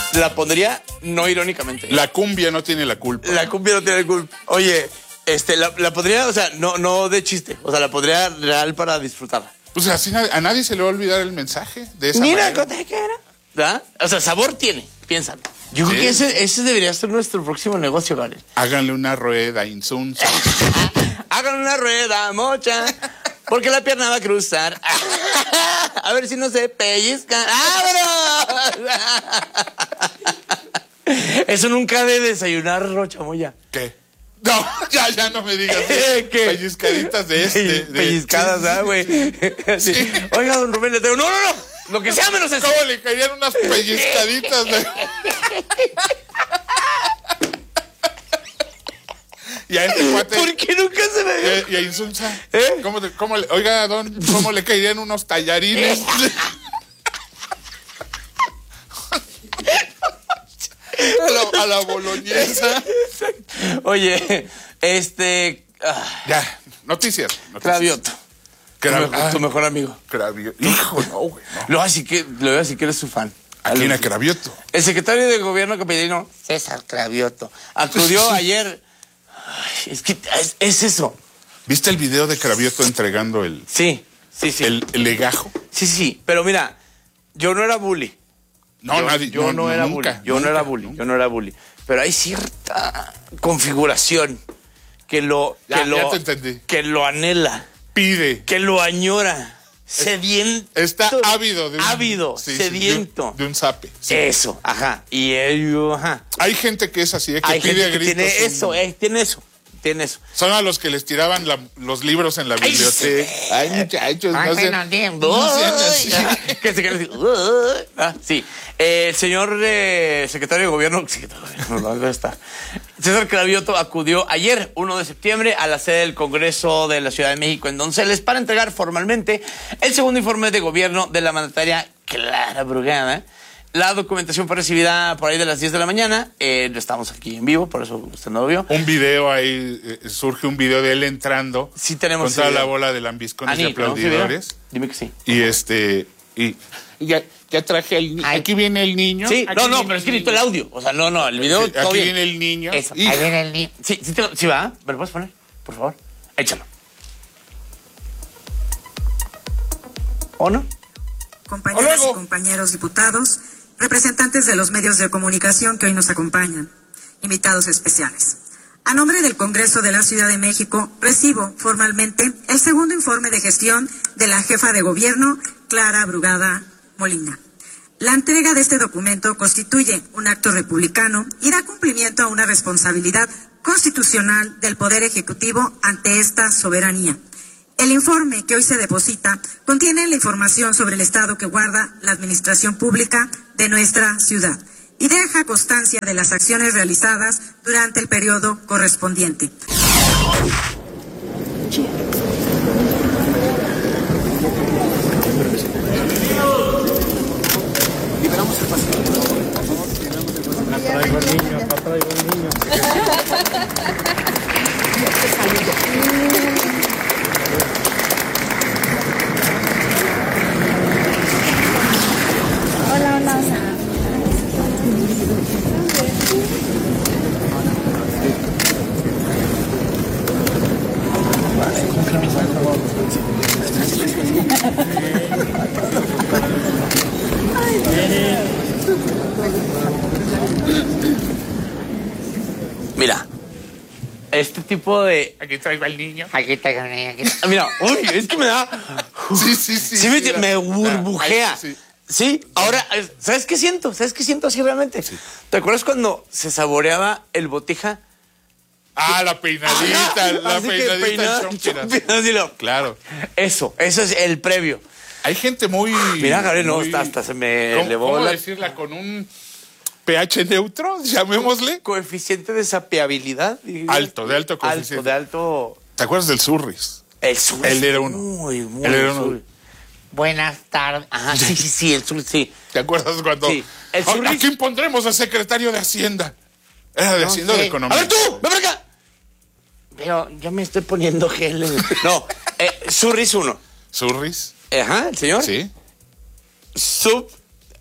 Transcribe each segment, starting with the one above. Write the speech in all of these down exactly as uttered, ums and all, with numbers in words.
la pondría no irónicamente. La cumbia no tiene la culpa. La cumbia no tiene la culpa. Oye, este, la, la pondría, o sea, no, no de chiste. O sea, la pondría real para disfrutarla. Pues así a nadie se le va a olvidar el mensaje de esa Mira, manera. ¿qué era? ¿Verdad? O sea, sabor tiene, piénsalo. Yo sí. creo que ese, ese debería ser nuestro próximo negocio, Gabriel. Háganle una rueda, insunza. Háganle una rueda, mocha. Porque la pierna va a cruzar. A ver si no se pellizca. ¡Vámonos! Eso nunca de desayunar, Rocha Moya. ¿Qué? No, ya, ya no me digas. ¿Qué? Pellizcaditas de este. De... Pellizcadas, ¿ah, güey? Sí. Sí. Oiga, don Rubén, le tengo. No, no, no. Lo que sea menos eso. ¿Cómo le caerían unas pellizcaditas de... Y a este cuate... ¿Por qué nunca se me dio? Y a Insunza. ¿Eh? ¿Cómo, te, cómo le, oiga, don, ¿cómo le caerían unos tallarines? a, la, a la boloñesa. Oye, este... Ah. Ya, noticias. noticias. Cravioto. Crav... Tu, mejor, tu mejor amigo. Cravioto. Hijo, no, güey. No. Lo así que, lo veo así que eres su fan. ¿A quién? ¿A Cravioto? El secretario de Gobierno capitalino, César Cravioto, acudió ayer. Ay, es que es, es eso. ¿Viste el video de Cravioto entregando el... Sí, sí, sí. El, el legajo? Sí, sí, pero mira, yo no era bully. No, yo, nadie. Yo no, no era nunca, bully. Yo nunca, no era bully. nunca. Yo no era bully. Pero hay cierta configuración que lo... Ya, que lo, ya te entendí. Que lo anhela. Pide. Que lo añora. Sediento. Está ávido. De un, ávido, sí, sediento. Sí, de, un, de un zape. Sí. Eso, ajá. Y ello, ajá. Hay gente que es así, ¿eh? que Hay pide gente a gritos. que tiene un... eso, eh, tiene eso. Tiene eso. Son a los que les tiraban la, los libros en la biblioteca. Ay, Ay, muchachos, Ay, no sean, no tiempo. no sean así. Que se quedan así. Ah, sí. Eh, el señor eh, secretario de Gobierno, secretario de Gobierno, ¿dónde está? César Cravioto acudió ayer, uno de septiembre, a la sede del Congreso de la Ciudad de México en Donceles para entregar formalmente el segundo informe de gobierno de la mandataria Clara Brugada. La documentación fue recibida por ahí de las diez de la mañana. Eh, estamos aquí en vivo, por eso usted no lo vio. Un video ahí, eh, surge un video de él entrando. Sí tenemos. Con toda la bola de lambiscones y aplaudidores. ¿No? Dime que sí. Y este... Y ya, ya traje el niño. Aquí viene el niño. Sí, aquí no, no, pero el escrito el audio. O sea, no, no, el video sí, todo aquí bien. viene el niño. Eso, ahí viene el niño. Sí, sí, te, sí va. ¿Me lo puedes poner? Por favor. Échalo. ¿O no? Compañeras y compañeros diputados, representantes de los medios de comunicación que hoy nos acompañan, invitados especiales. A nombre del Congreso de la Ciudad de México, recibo formalmente el segundo informe de gestión de la jefa de gobierno, Clara Brugada Molina. La entrega de este documento constituye un acto republicano y da cumplimiento a una responsabilidad constitucional del Poder Ejecutivo ante esta soberanía. El informe que hoy se deposita contiene la información sobre el estado que guarda la administración pública de nuestra ciudad y deja constancia de las acciones realizadas durante el periodo correspondiente. Liberamos el paciente. Por favor, liberamos el paciente. Acá traigo el niño, acá traigo el niño. Hola, hola, hola. Mira, este tipo de... Aquí traigo al niño. Aquí traigo al niño. Aquí... Mira, uy, es que me da... Sí, sí, sí. Sí, me, sí, me la... burbujea. Ay, sí. Sí, ahora, ¿sabes qué siento? ¿Sabes qué siento así realmente? Sí. ¿Te acuerdas cuando se saboreaba el botija? Ah, la peinadita, ah, la así peinadita peinada, chompiras. Lo... Claro. Eso, eso es el previo. Hay gente muy... Mira, Gabriel, muy... no, hasta, hasta se me ¿Cómo, elevó ¿cómo la... decirla? Con un pH neutro, llamémosle. Coeficiente de sapeabilidad. Alto, de alto coeficiente. Alto, de alto... ¿Te acuerdas del Surris? El Surris. Él era uno. Muy, muy Él era uno. Buenas tardes. Ajá, sí, sí, sí, el Surris, sí. ¿Te acuerdas cuando... Sí. El Surris... ¿A quién pondremos al secretario de Hacienda? ¿Era de no Hacienda sé. o de Economía? ¡A ver tú! ¡Ven para acá! Pero yo me estoy poniendo gel. En... No, eh, Surris uno. ¿Surris? Ajá, el señor. Sí. Sub...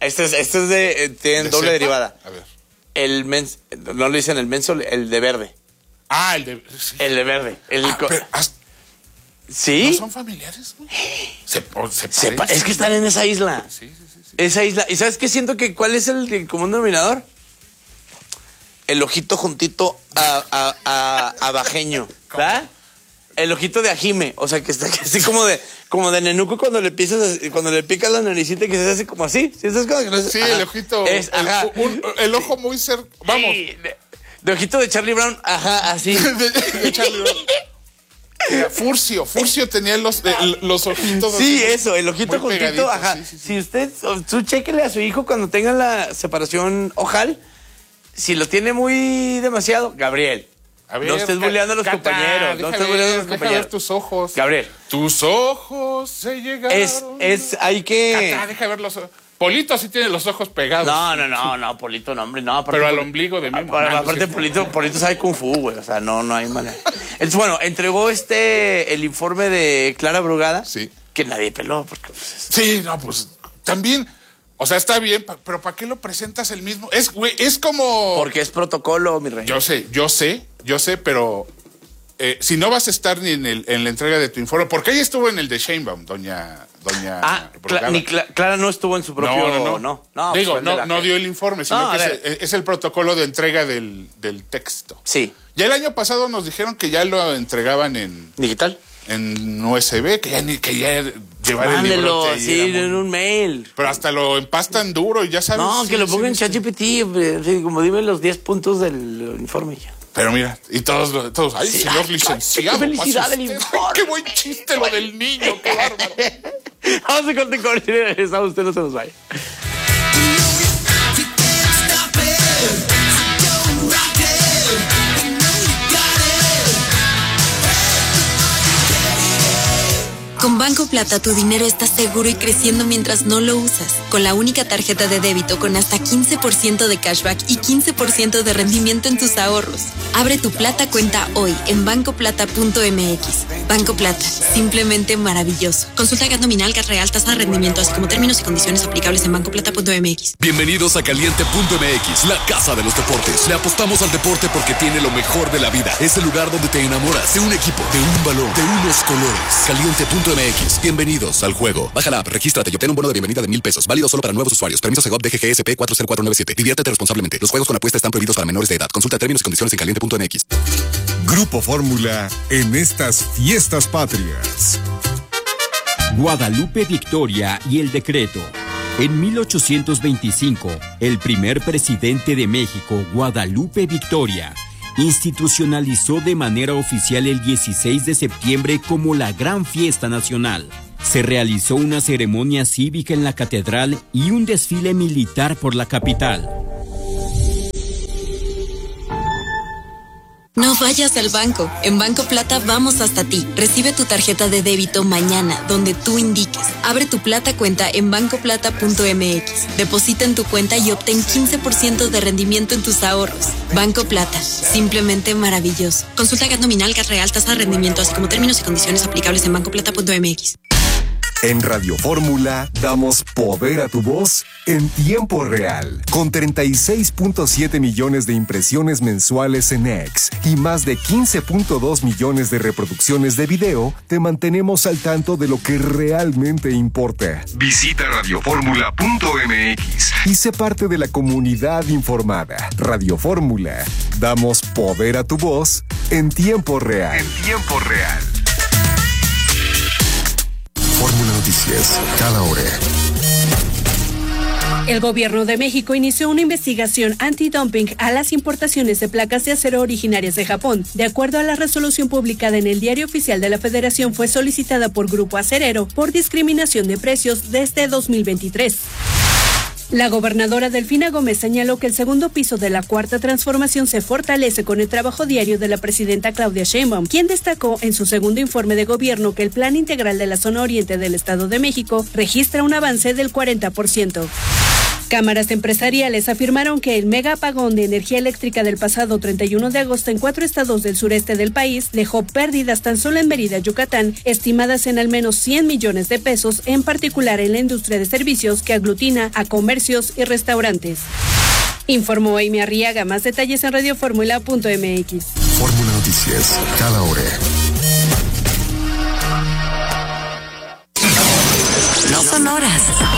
Este es, este es de, eh, tienen ¿De doble cepa? derivada. A ver. El mens, no le dicen el menso, el de verde. Ah, el de... Sí. El de verde. El Ah, co- pero, haz- ¿Sí? ¿no son familiares? ¿No? Se, o se Se pa- parecen. es que están en esa isla. Sí, sí, sí, sí. Esa isla. ¿Y sabes qué siento que cuál es el, el común denominador? El ojito juntito a, a, a, a bajeño. ¿Verdad? El ojito de ajime. O sea, que está así como de, como de nenuco cuando le piensas, cuando le picas la naricita que se hace como así. ¿Sí? ¿Sabes cómo que no es? Sí, Ajá. el ojito. Es, el, ajá. un- el ojo muy cerca. Vamos. Sí, de, de ojito de Charlie Brown. Ajá, así. de, de Charlie Brown. Era Furcio. Furcio tenía los, de- los ojitos. Sí, así, eso, el ojito muy juntito, pegaditos, ajá. sí, sí, sí. Si usted, tú chéquele a su hijo cuando tenga la separación ojal, si lo tiene muy demasiado, Gabriel. A ver, no estés Ca- bulleando a los Cata, compañeros, no deja estés ver, bulleando a los deja compañeros. ver tus ojos. Gabriel, Tus ojos se llegaron. es, es, hay que... Cata, deja ver los ojos. Polito sí tiene los ojos pegados. No, no, no, no, Polito, no, hombre, no. aparte- Pero al ombligo de Memo. Aparte, Ah, no, aparte sí. Polito, Polito sabe Kung Fu, güey, o sea, no, no hay manera. Entonces, bueno, entregó este, el informe de Clara Brugada. Sí. Que nadie peló, porque... pues, es- Sí, no, pues también. O sea, está bien, pa- pero ¿para qué lo presentas el mismo? Es, güey, es como. porque es protocolo, mi rey. Yo sé, yo sé, yo sé, pero eh, si no vas a estar ni en, el, en la entrega de tu informe, porque ella estuvo en el de Sheinbaum, doña, doña Ah, Brugada. Cla- ni Cla- Clara no estuvo en su propio... no, no, no, no, no, pues Digo, fue el de no, la no gente. dio el informe, sino No, que a es, ver. es el protocolo de entrega del, del texto. Sí, Ya el año pasado nos dijeron que ya lo entregaban en, digital. en U S B, que ya, ni, que ya llevar el Mándelo, librote. y sí, era muy- en un mail. Pero hasta lo empastan duro y ya sabes. No, sí, que lo sí, ponga en sí. ChatGPT, hombre, así como dime los diez puntos del informe ya. Pero mira, y todos, lo- todos, ay, Sí, señor ay, licenciado. qué felicidad pase del usted. informe. Qué buen chiste lo del niño, qué bárbaro. Vamos a corte con regresamos, usted no se nos vaya. Con Banco Plata tu dinero está seguro y creciendo mientras no lo usas. Con la única tarjeta de débito con hasta quince por ciento de cashback y quince por ciento de rendimiento en tus ahorros. Abre tu Plata cuenta hoy en banco plata punto m x. Banco Plata, simplemente maravilloso. Consulta gas nominal, gas real, tasa de rendimiento, así como términos y condiciones aplicables en banco plata punto m x. Bienvenidos a Caliente punto m x, la casa de los deportes. Le apostamos al deporte porque tiene lo mejor de la vida. Es el lugar donde te enamoras de un equipo, de un balón, de unos colores. Caliente punto m x. Bienvenidos al juego. Baja la app, regístrate y obtén un bono de bienvenida de mil pesos. Válido solo para nuevos usuarios. Permiso Segov D G G S P cuatro cero cuatro nueve siete. Diviértete responsablemente. Los juegos con apuesta están prohibidos para menores de edad. Consulta términos y condiciones en caliente punto m x. Grupo Fórmula en estas fiestas patrias. Guadalupe Victoria y el decreto. En mil ochocientos veinticinco, el primer presidente de México, Guadalupe Victoria, institucionalizó de manera oficial el dieciséis de septiembre como la gran fiesta nacional. Se realizó una ceremonia cívica en la catedral y un desfile militar por la capital. No vayas al banco. En Banco Plata vamos hasta ti. Recibe tu tarjeta de débito mañana, donde tú indiques. Abre tu Plata cuenta en banco plata punto m x. Deposita en tu cuenta y obtén quince por ciento de rendimiento en tus ahorros. Banco Plata, simplemente maravilloso. Consulta gas nominal, gas real, tasa de rendimiento, así como términos y condiciones aplicables en banco plata punto m x. En Radio Fórmula damos poder a tu voz en tiempo real. Con treinta y seis punto siete millones de impresiones mensuales en X y más de quince punto dos millones de reproducciones de video, te mantenemos al tanto de lo que realmente importa. Visita radio fórmula punto m x y sé parte de la comunidad informada. Radio Fórmula, damos poder a tu voz en tiempo real. En tiempo real. Fórmula Noticias, cada hora. El gobierno de México inició una investigación antidumping a las importaciones de placas de acero originarias de Japón. De acuerdo a la resolución publicada en el Diario Oficial de la Federación, fue solicitada por Grupo Acerero por discriminación de precios desde dos mil veintitrés. La gobernadora Delfina Gómez señaló que el segundo piso de la Cuarta Transformación se fortalece con el trabajo diario de la presidenta Claudia Sheinbaum, quien destacó en su segundo informe de gobierno que el Plan Integral de la Zona Oriente del Estado de México registra un avance del cuarenta por ciento. Cámaras empresariales afirmaron que el mega apagón de energía eléctrica del pasado treinta y uno de agosto en cuatro estados del sureste del país dejó pérdidas tan solo en Mérida, Yucatán, estimadas en al menos cien millones de pesos, en particular en la industria de servicios que aglutina a comercios y restaurantes. Informó Amy Arriaga. Más detalles en radioformula punto m x. Fórmula Noticias, cada hora. No son horas,